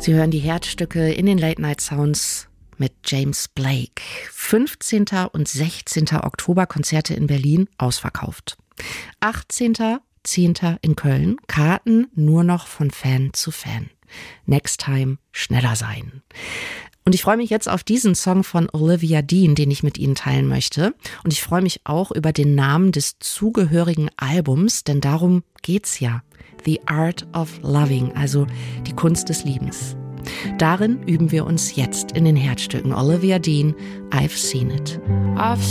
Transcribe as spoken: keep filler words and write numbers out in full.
Sie hören die Herzstücke in den Late Night Sounds mit James Blake. fünfzehnten und sechzehnten Oktober Konzerte in Berlin ausverkauft. achtzehnten zehnten in Köln, Karten nur noch von Fan zu Fan. Next time schneller sein. Und ich freue mich jetzt auf diesen Song von Olivia Dean, den ich mit Ihnen teilen möchte. Und ich freue mich auch über den Namen des zugehörigen Albums, denn darum geht's ja. The Art of Loving, also die Kunst des Liebens. Darin üben wir uns jetzt in den Herzstücken. Olivia Dean, I've Seen It. I've